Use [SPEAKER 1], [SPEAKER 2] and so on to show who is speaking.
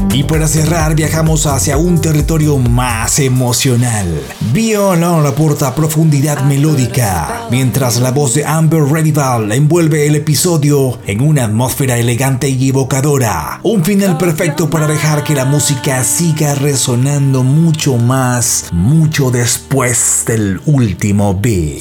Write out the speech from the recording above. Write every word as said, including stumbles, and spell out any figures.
[SPEAKER 1] Y para cerrar viajamos hacia un territorio más emocional. Violon aporta profundidad melódica, mientras la voz de Amber Renival envuelve el episodio en una atmósfera elegante y evocadora. Un final perfecto para dejar que la música siga resonando mucho más, mucho después del último beat.